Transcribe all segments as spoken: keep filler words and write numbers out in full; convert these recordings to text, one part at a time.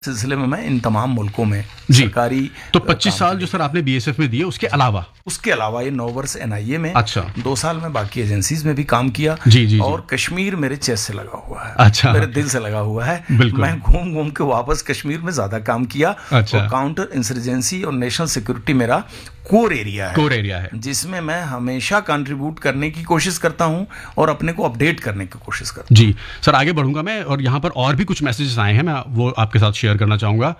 सिलसिले में मैं इन तमाम मुल्कों में जी। सरकारी तो पच्चीस साल जो सर आपने बीएसएफ में दिए, उसके अलावा उसके अलावा ये नौ वर्ष एनआईए में, अच्छा, दो साल में बाकी एजेंसीज में भी काम किया। जी, जी, और जी। कश्मीर मेरे चेस्ट से लगा हुआ है, अच्छा, मेरे दिल से लगा हुआ है। मैं घूम घूम के वापस कश्मीर में ज्यादा काम किया। अच्छा। और काउंटर इंसर्जेंसी और नेशनल सिक्योरिटी मेरा कोर एरिया है, कोर एरिया है, जिसमें मैं हमेशा कंट्रीब्यूट करने की कोशिश करता हूं और अपने को अपडेट करने की कोशिश करता हूं। जी सर, आगे बढ़ूंगा मैं, और यहाँ पर और भी कुछ मैसेजेस आए हैं, मैं वो आपके साथ शेयर करना चाहूंगा।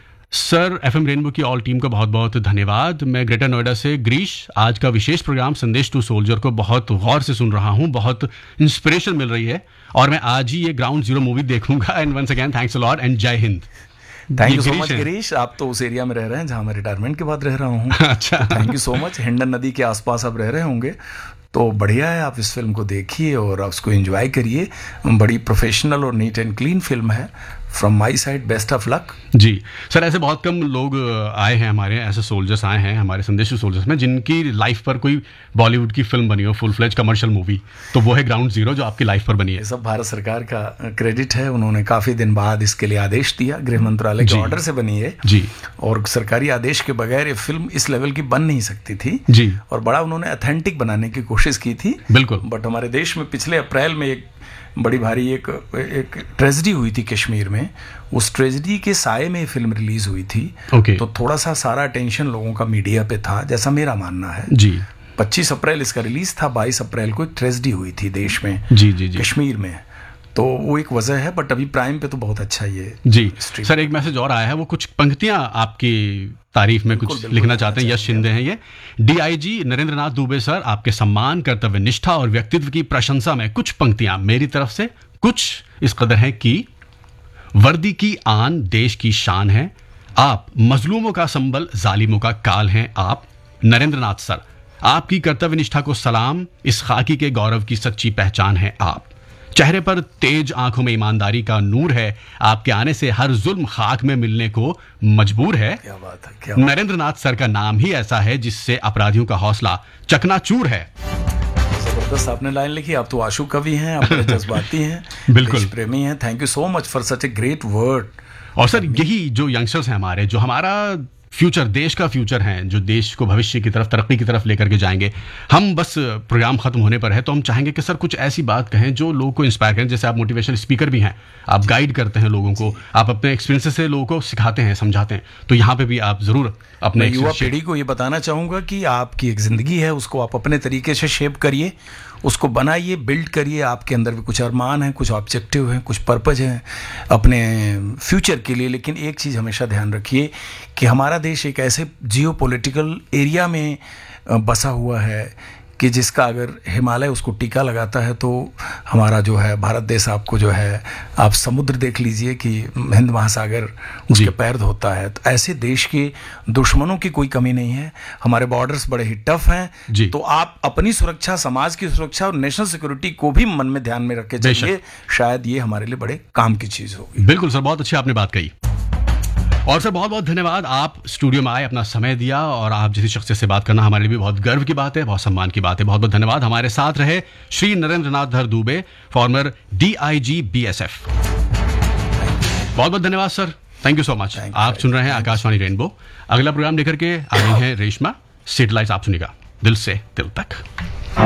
सर, एफएम रेनबो की ऑल टीम को बहुत बहुत धन्यवाद। मैं ग्रेटर नोएडा से ग्रीश, आज का विशेष प्रोग्राम संदेश टू सोल्जर को बहुत गौर से सुन रहा हूँ, बहुत इंस्पिरेशन मिल रही है और मैं आज ही ये ग्राउंड जीरो मूवी देखूंगा। And once again thanks a lot and जय Hind. Thank you so much Girish, आप तो उस एरिया में रह रहे हैं जहां मैं रिटायरमेंट के बाद रह रहा हूँ। अच्छा, thank you so much. Hindon नदी के आसपास आप रह रहे होंगे तो बढ़िया है, आप इस फिल्म को देखिए और उसको एंजॉय करिए। बड़ी प्रोफेशनल और नीट एंड क्लीन फिल्म है। From my side best of luck. Ji sir, ऐसे बहुत कम लोग आए हैं हमारे, ऐसे सोल्जर्स आए हैं हमारे संदेश टू सोल्जर्स में जिनकी लाइफ पर कोई बॉलीवुड की फिल्म बनी हो, फुल फ्लेज कमर्शियल मूवी, तो वो है ग्राउंड जीरो जो आपकी लाइफ पर बनी है। ये सब भारत सरकार का क्रेडिट है, उन्होंने काफी दिन बाद इसके लिए आदेश दिया, गृह मंत्रालय के ऑर्डर से बनी है जी, और सरकारी आदेश के बगैर ये फिल्म इस लेवल की बन नहीं सकती थी जी, और बड़ा उन्होंने ऑथेंटिक बनाने की कोशिश की थी। बिल्कुल। बट हमारे देश में पिछले अप्रैल में एक बड़ी भारी एक एक ट्रेजेडी हुई थी कश्मीर में, उस ट्रेजेडी के साये में फिल्म रिलीज हुई थी। okay. तो थोड़ा सा सारा अटेंशन लोगों का मीडिया पे था, जैसा मेरा मानना है। जी, पच्चीस अप्रैल इसका रिलीज था, बाईस अप्रैल को एक ट्रेजेडी हुई थी देश में, जी, जी, जी, कश्मीर में, तो वो एक वजह है। बट अभी प्राइम पे तो बहुत अच्छा ये जी। सर, एक मैसेज और आया है, वो कुछ पंक्तियां आपकी तारीफ में कुछ लिखना चाहते हैं। यश शिंदे हैं ये। डीआईजी नरेंद्र नाथ दुबे सर, आपके सम्मान, कर्तव्य निष्ठा और व्यक्तित्व की प्रशंसा में कुछ पंक्तियां मेरी तरफ से। कुछ इस कदर है कि वर्दी की आन देश की शान है, आप मजलूमों का संबल, जालिमों का काल हैं आप। नरेंद्र नाथ सर, आपकी कर्तव्य निष्ठा को सलाम, इस खाकी के गौरव की सच्ची पहचान है आप। चेहरे पर तेज, आंखों में ईमानदारी का नूर है, आपके आने से हर जुल्म खाक में मिलने को मजबूर है। क्या बात है, क्या नरेंद्र नाथ सर का नाम ही ऐसा है जिससे अपराधियों का हौसला चकनाचूर है। जबरदस्त आपने लाइन लिखी। आप तो आशु कवि हैं, आप बड़े जज्बाती हैं, बिल्कुल देश प्रेमी हैं। Thank you so much for such a great word. और सर, यही जो यंगस्टर्स हैं हमारे, जो हमारा फ्यूचर, देश का फ्यूचर है, जो देश को भविष्य की तरफ, तरक्की की तरफ लेकर के जाएंगे। हम बस प्रोग्राम खत्म होने पर है तो हम चाहेंगे कि सर कुछ ऐसी बात कहें जो लोगों को इंस्पायर करें। जैसे आप मोटिवेशनल स्पीकर भी हैं, आप गाइड करते हैं लोगों को, आप अपने एक्सपीरियंसेस से लोगों को सिखाते हैं, समझाते हैं, तो यहाँ पे भी आप जरूर अपने युवा पीढ़ी को ये बताना चाहूंगा कि आपकी एक जिंदगी है, उसको आप अपने तरीके से शेप करिए, उसको बनाइए, बिल्ड करिए। आपके अंदर भी कुछ अरमान है, कुछ ऑब्जेक्टिव है, कुछ पर्पज है अपने फ्यूचर के लिए। लेकिन एक चीज़ हमेशा ध्यान रखिए कि हमारा देश एक ऐसे जियो पॉलिटिकल एरिया में बसा हुआ है कि जिसका अगर हिमालय उसको टीका लगाता है तो हमारा जो है भारत देश, आपको जो है, आप समुद्र देख लीजिए कि हिंद महासागर उसके पैर धोता है। तो ऐसे देश के दुश्मनों की कोई कमी नहीं है। हमारे बॉर्डर्स बड़े ही टफ हैं, तो आप अपनी सुरक्षा, समाज की सुरक्षा और नेशनल सिक्योरिटी को भी मन में ध्यान में रख के चलिए। शायद ये हमारे लिए बड़े काम की चीज़ होगी। बिल्कुल सर, बहुत अच्छी आपने बात कही। और सर, बहुत बहुत धन्यवाद, आप स्टूडियो में आए, अपना समय दिया, और आप जैसी शख्सियत से बात करना हमारे लिए भी बहुत गर्व की बात है, बहुत सम्मान की बात है। बहुत बहुत धन्यवाद। हमारे साथ रहे श्री नरेंद्र नाथ दुबे, फॉर्मर डीआईजी बीएसएफ। बहुत बहुत धन्यवाद sir, thank you so much. आप सुन रहे हैं आकाशवाणी रेनबो। अगला प्रोग्राम लेकर के आ रही हैं रेशमा। सिटी लाइट्स आप सुनिएगा दिल से दिल तक।